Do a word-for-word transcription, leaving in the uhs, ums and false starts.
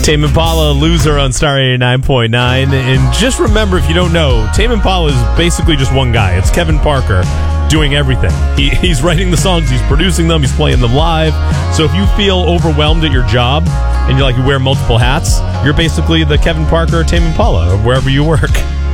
Tame Impala, Loser on Star eighty-nine point nine. And just remember, if you don't know, Tame Impala is basically just one guy. It's Kevin Parker doing everything. He, he's writing the songs, he's producing them, he's playing them live. So if you feel overwhelmed at your job and you're like you wear multiple hats, you're basically the Kevin Parker Tame Impala, or wherever you work.